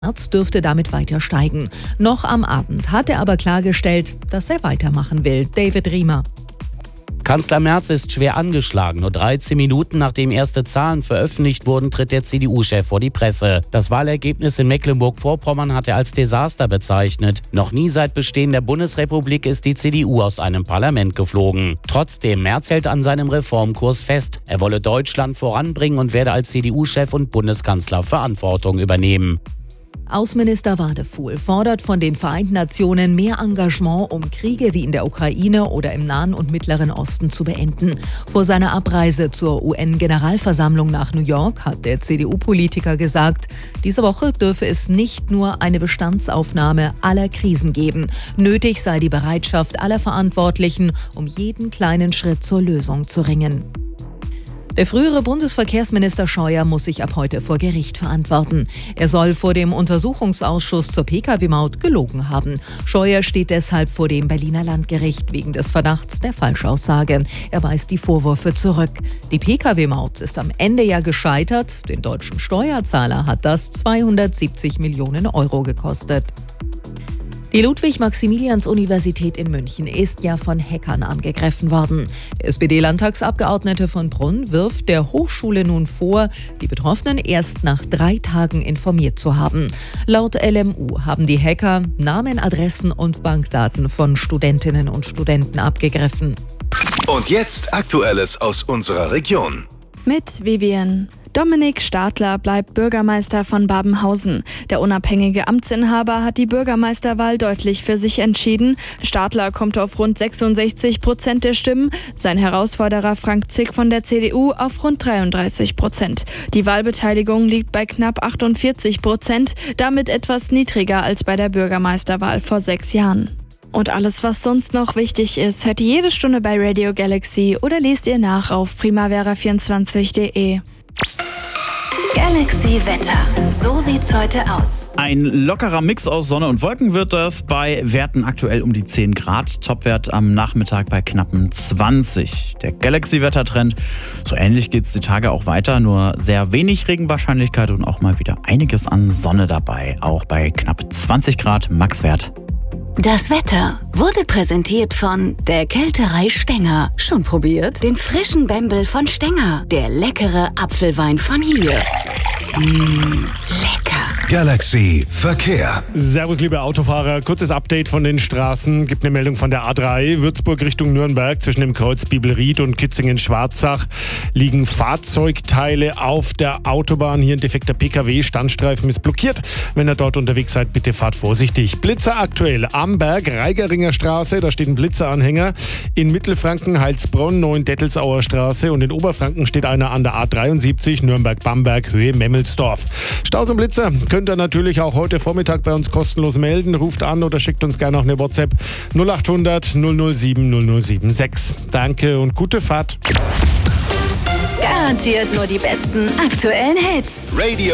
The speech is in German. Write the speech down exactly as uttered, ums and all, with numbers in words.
März dürfte damit weiter steigen. Noch am Abend hat er aber klargestellt, dass er weitermachen will. David Riemer. Kanzler Merz ist schwer angeschlagen. Nur dreizehn Minuten nachdem erste Zahlen veröffentlicht wurden, tritt der C D U-Chef vor die Presse. Das Wahlergebnis in Mecklenburg-Vorpommern hat er als Desaster bezeichnet. Noch nie seit Bestehen der Bundesrepublik ist die C D U aus einem Parlament geflogen. Trotzdem, Merz hält an seinem Reformkurs fest. Er wolle Deutschland voranbringen und werde als C D U-Chef und Bundeskanzler Verantwortung übernehmen. Außenminister Wadefuhl fordert von den Vereinten Nationen mehr Engagement, um Kriege wie in der Ukraine oder im Nahen und Mittleren Osten zu beenden. Vor seiner Abreise zur U N-Generalversammlung nach New York hat der C D U-Politiker gesagt, diese Woche dürfe es nicht nur eine Bestandsaufnahme aller Krisen geben. Nötig sei die Bereitschaft aller Verantwortlichen, um jeden kleinen Schritt zur Lösung zu ringen. Der frühere Bundesverkehrsminister Scheuer muss sich ab heute vor Gericht verantworten. Er soll vor dem Untersuchungsausschuss zur Pkw Maut gelogen haben. Scheuer steht deshalb vor dem Berliner Landgericht wegen des Verdachts der Falschaussage. Er weist die Vorwürfe zurück. Die Pkw Maut ist am Ende ja gescheitert. Den deutschen Steuerzahler hat das zweihundertsiebzig Millionen Euro gekostet. Die Ludwig-Maximilians-Universität in München ist ja von Hackern angegriffen worden. Der S P D-Landtagsabgeordnete von Brunn wirft der Hochschule nun vor, die Betroffenen erst nach drei Tagen informiert zu haben. Laut L M U haben die Hacker Namen, Adressen und Bankdaten von Studentinnen und Studenten abgegriffen. Und jetzt Aktuelles aus unserer Region. Mit Vivian. Dominik Stadler bleibt Bürgermeister von Babenhausen. Der unabhängige Amtsinhaber hat die Bürgermeisterwahl deutlich für sich entschieden. Stadler kommt auf rund sechsundsechzig Prozent der Stimmen, sein Herausforderer Frank Zick von der C D U auf rund dreiunddreißig Prozent. Die Wahlbeteiligung liegt bei knapp achtundvierzig Prozent, damit etwas niedriger als bei der Bürgermeisterwahl vor sechs Jahren. Und alles, was sonst noch wichtig ist, hört ihr jede Stunde bei Radio Galaxy oder lest ihr nach auf primavera vierundzwanzig punkt de. Galaxy Wetter. So sieht's heute aus. Ein lockerer Mix aus Sonne und Wolken wird das bei Werten aktuell um die zehn Grad. Topwert am Nachmittag bei knappen zwanzig. Der Galaxy-Wettertrend, so ähnlich geht's die Tage auch weiter. Nur sehr wenig Regenwahrscheinlichkeit und auch mal wieder einiges an Sonne dabei. Auch bei knapp zwanzig Grad Maxwert. Das Wetter wurde präsentiert von der Kälterei Stenger. Schon probiert? Den frischen Bembel von Stenger. Der leckere Apfelwein von hier. Mmh, lecker. Galaxy Verkehr. Servus, liebe Autofahrer. Kurzes Update von den Straßen. Gibt eine Meldung von der A drei. Würzburg Richtung Nürnberg. Zwischen dem Kreuz Bibelried und Kitzingen-Schwarzach liegen Fahrzeugteile auf der Autobahn. Hier ein defekter P K W. Standstreifen ist blockiert. Wenn ihr dort unterwegs seid, bitte fahrt vorsichtig. Blitzer aktuell am Berg, Reigeringer Straße. Da steht ein Blitzeranhänger. In Mittelfranken, Heilsbronn, Neuendettelsauer Straße. Und in Oberfranken steht einer an der A dreiundsiebzig. Nürnberg-Bamberg, Höhe Memmelsdorf. Staus und Blitzer könnt ihr natürlich auch heute Vormittag bei uns kostenlos melden. Ruft an oder schickt uns gerne auch eine WhatsApp null achthundert null null sieben null null sieben sechs. Danke und gute Fahrt. Garantiert nur die besten aktuellen Hits. Radio